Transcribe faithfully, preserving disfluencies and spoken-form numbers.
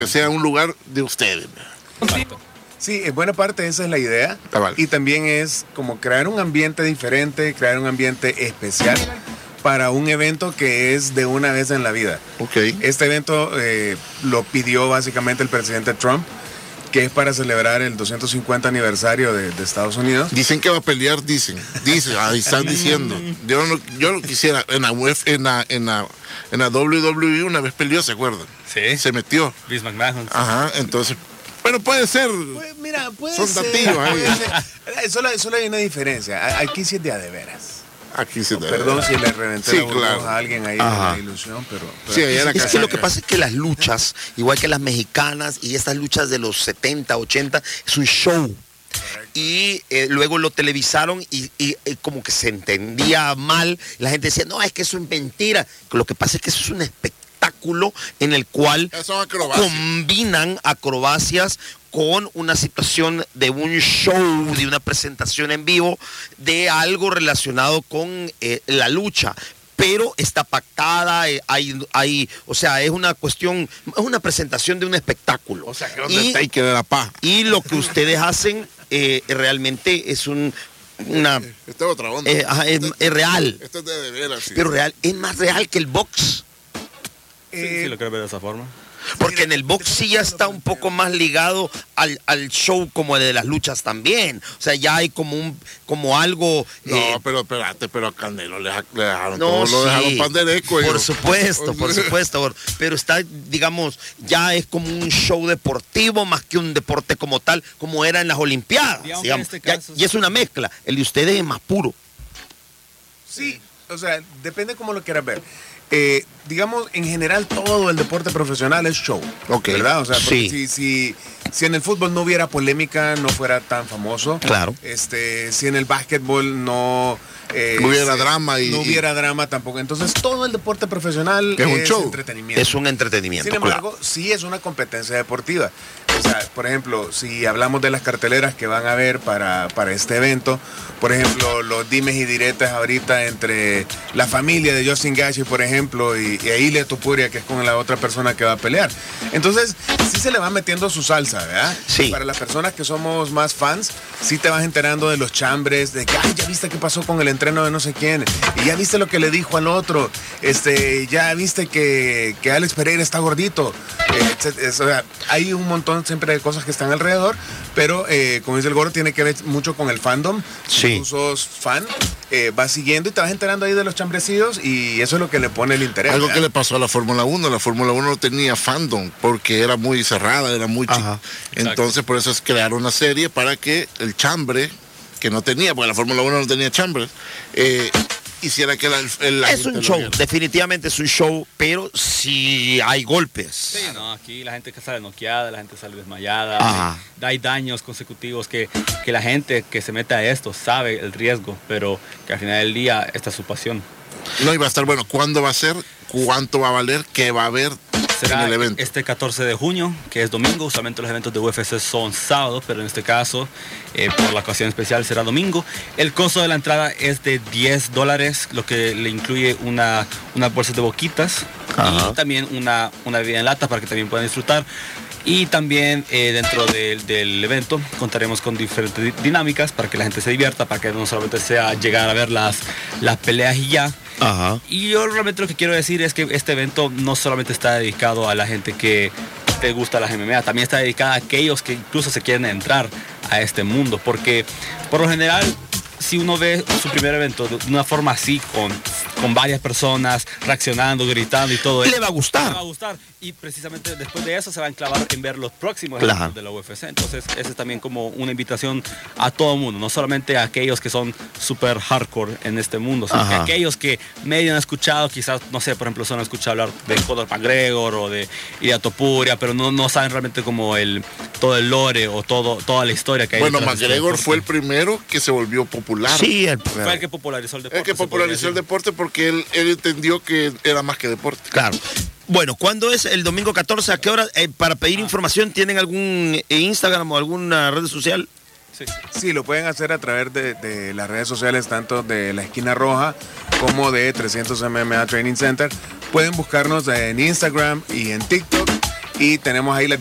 que sea un lugar de ustedes. Sí, en buena parte esa es la idea. Ah, vale. Y también es como crear un ambiente diferente, crear un ambiente especial para un evento que es de una vez en la vida. Okay. Este evento eh, lo pidió básicamente el presidente Trump, que es para celebrar el doscientos cincuenta aniversario de, de Estados Unidos. Dicen que va a pelear, dicen. Dicen, ahí están diciendo. Yo no, yo no quisiera. En la, Uf, en la, en la, en la doble u doble u E una vez peleó, ¿se acuerdan? Sí. Se metió. Vince McMahon. Ajá, entonces. Bueno, puede ser. Pues, mira, puede Son ser. datillos ahí. Puede ser. Solo, solo hay una diferencia. Aquí sí es de a de veras. Aquí se te Perdón si le reventé sí, la burbuja claro. a alguien ahí Ajá. de la ilusión, pero... pero Sí, allá era Es que lo que casaca. pasa es que las luchas, igual que las mexicanas y estas luchas de los setenta, ochenta, es un show. Y eh, luego lo televisaron y, y, y como que se entendía mal. La gente decía, no, es que eso es mentira. Lo que pasa es que eso es un espectáculo en el cual Son acrobacias. combinan acrobacias con una situación de un show, de una presentación en vivo, de algo relacionado con eh, la lucha. Pero está pactada, eh, hay, hay, o sea, es una cuestión, es una presentación de un espectáculo. O sea, que Y- donde está y que de la paz. y lo que ustedes hacen eh, realmente es un, una, Esta es otra onda. eh, ajá, es, es real, Esto es de, de veras. Sí. pero real, es más real que el box. Sí, Eh, sí, lo quiero ver de esa forma. Porque en el box sí ya está un poco más ligado al, al show como el de las luchas también. O sea, ya hay como un como algo... No, eh, pero espérate, pero a Canelo le, deja- le dejaron no, todo, lo sí, dejaron pandereco. por yo. supuesto, por supuesto. Pero está, digamos, ya es como un show deportivo más que un deporte como tal, como era en las Olimpiadas. Y aunque Digamos. en este Ya- caso- y es una mezcla. El de ustedes es más puro. Sí, o sea, depende cómo lo quieras ver. Eh, digamos, en general todo el deporte profesional es show. Ok. ¿Verdad? O sea, porque Sí. si, si, si en el fútbol no hubiera polémica, no fuera tan famoso. Claro. Este, si en el básquetbol no... eh, No hubiera se- drama y- No hubiera drama tampoco. Entonces todo el deporte profesional Es un show. entretenimiento. Es un entretenimiento. Sin embargo, claro. sí es una competencia deportiva. O sea, por ejemplo, si hablamos de las carteleras que van a haber para, para este evento, por ejemplo, los dimes y diretes ahorita entre la familia de Justin Gaethje, por ejemplo, y, y Ilia Topuria, que es con la otra persona que va a pelear. Entonces, sí se le va metiendo su salsa, ¿verdad? Sí. Para las personas que somos más fans, sí te vas enterando de los chambres, de que, ay, ya viste qué pasó con el entreno de no sé quién, y ya viste lo que le dijo al otro, este, ya viste que, que Alex Pereira está gordito. Eh, etcétera. O sea, hay un montón siempre de cosas que están alrededor, pero eh, como dice el gordo, tiene que ver mucho con el fandom. Sí. Si tú sos fan, eh, vas siguiendo y te vas enterando ahí de los chambrecillos y eso es lo que le pone el interés. Algo ¿verdad? que le pasó a la Fórmula uno. La Fórmula uno no tenía fandom porque era muy cerrada, era muy chica. Ajá. Entonces, por eso es crear una serie para que el chambre, que no tenía, porque la Fórmula uno no tenía chambre, eh, hiciera que la, el, la Es gente un lo show, viera. definitivamente es un show, pero si hay golpes. Sí, no, aquí la gente que sale noqueada, la gente sale desmayada, Ajá. hay daños consecutivos que, que la gente que se mete a esto sabe el riesgo, pero que al final del día esta es su pasión. No iba a estar bueno. ¿Cuándo va a ser? ¿Cuánto va a valer? ¿Qué va a haber Será en el evento? este catorce de junio, que es domingo. Usualmente los eventos de U F C son sábados, pero en este caso, eh, por la ocasión especial, será domingo. El costo de la entrada es de diez dólares, lo que le incluye una, unas bolsas de boquitas Ajá. y también una, una bebida en lata para que también puedan disfrutar. Y también eh, dentro del, del evento contaremos con diferentes di- dinámicas para que la gente se divierta, para que no solamente sea llegar a ver las, las peleas y ya. Ajá. Y yo realmente lo que quiero decir es que este evento no solamente está dedicado a la gente que te gusta las M M A, también está dedicada a aquellos que incluso se quieren entrar a este mundo, porque por lo general, si uno ve su primer evento de una forma así, con, con varias personas reaccionando, gritando y todo Le eso, va a gustar. le va a gustar. Y precisamente después de eso se va a enclavar en ver los próximos Claro. eventos de la U F C. Entonces, esa es también como una invitación a todo el mundo, no solamente a aquellos que son súper hardcore en este mundo, sino que Ajá. aquellos que medio han escuchado, quizás, no sé, por ejemplo, solo han escuchado hablar de Conor McGregor o de Ilia Topuria, pero no, no saben realmente como el todo el lore o todo, toda la historia que hay. Bueno, detrás de este McGregor deporte. fue el primero que se volvió popular. Sí, el Fue el que popularizó el deporte. El que se podría popularizó el decir. deporte porque él, él entendió que era más que deporte. Claro. Bueno, ¿cuándo es el domingo catorce? ¿A qué hora? Eh, para pedir información, ¿tienen algún eh, Instagram o alguna red social? Sí. Sí, lo pueden hacer a través de, de las redes sociales, tanto de La Esquina Roja como de trescientos M M A Training Center. Pueden buscarnos en Instagram y en TikTok. y tenemos ahí la